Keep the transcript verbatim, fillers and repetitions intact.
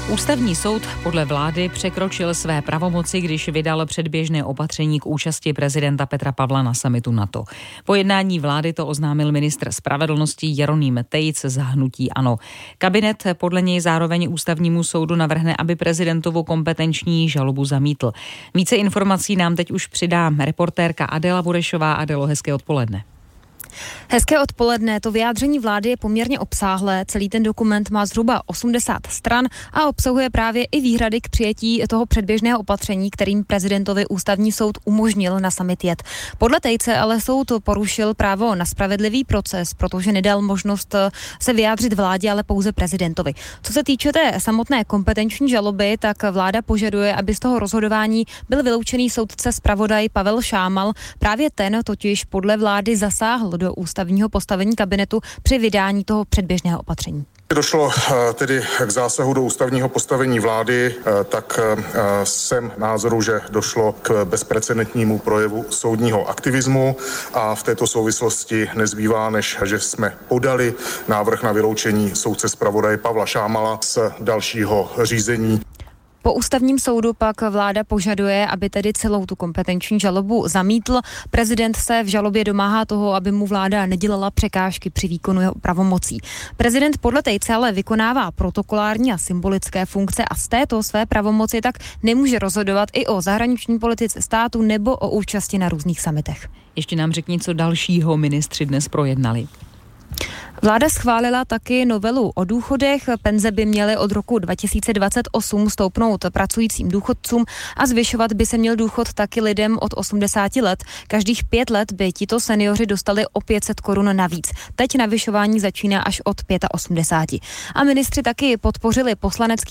Ústavní soud podle vlády překročil své pravomoci, když vydal předběžné opatření k účasti prezidenta Petra Pavla na summitu NATO. Po jednání vlády to oznámil ministr spravedlnosti Jeroným Tejc z hnutí ANO. Kabinet podle něj zároveň Ústavnímu soudu navrhne, aby prezidentovu kompetenční žalobu zamítl. Více informací nám teď už přidá reportérka Adela Burešová. Adelo, hezké odpoledne. Hezké odpoledne. To vyjádření vlády je poměrně obsáhlé. Celý ten dokument má zhruba osmdesát stran a obsahuje právě i výhrady k přijetí toho předběžného opatření, kterým prezidentovi Ústavní soud umožnil na summit jet. Podle Tejce ale soud porušil právo na spravedlivý proces, protože nedal možnost se vyjádřit vládě, ale pouze prezidentovi. Co se týče té samotné kompetenční žaloby, tak vláda požaduje, aby z toho rozhodování byl vyloučený soudce zpravodaj Pavel Šámal. Právě ten totiž podle vlády zasáhl do ústavního postavení kabinetu při vydání toho předběžného opatření. Došlo tedy k zásahu do ústavního postavení vlády, tak jsem názoru, že došlo k bezprecedentnímu projevu soudního aktivismu a v této souvislosti nezbývá, než že jsme podali návrh na vyloučení soudce zpravodaje Pavla Šámala z dalšího řízení. Po ústavním soudu pak vláda požaduje, aby tedy celou tu kompetenční žalobu zamítl. Prezident se v žalobě domáhá toho, aby mu vláda nedělala překážky při výkonu jeho pravomocí. Prezident podle Tejce ale vykonává protokolární a symbolické funkce a z této své pravomoci tak nemůže rozhodovat i o zahraniční politice státu nebo o účasti na různých summitech. Ještě nám řekni, co dalšího ministři dnes projednali. Vláda schválila taky novelu o důchodech. Penze by měly od roku dva tisíce dvacet osm stoupnout pracujícím důchodcům a zvyšovat by se měl důchod taky lidem od osmdesáti let. Každých pět let by tito seniori dostali o pět set korun navíc. Teď navyšování začíná až od osmdesáti pěti. A ministři taky podpořili poslanecký